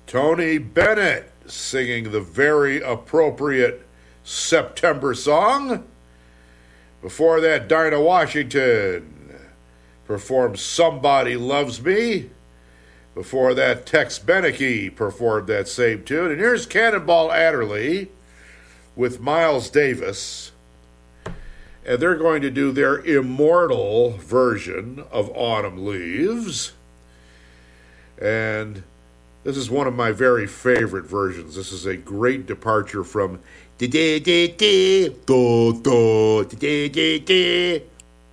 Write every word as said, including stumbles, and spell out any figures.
Tony Bennett singing the very appropriate September song. Before that, Dinah Washington performed Somebody Loves Me. Before that, Tex Beneke performed that same tune. And here's Cannonball Adderley with Miles Davis. And they're going to do their immortal version of Autumn Leaves. And this is one of my very favorite versions. This is a great departure from da da da da do do da da da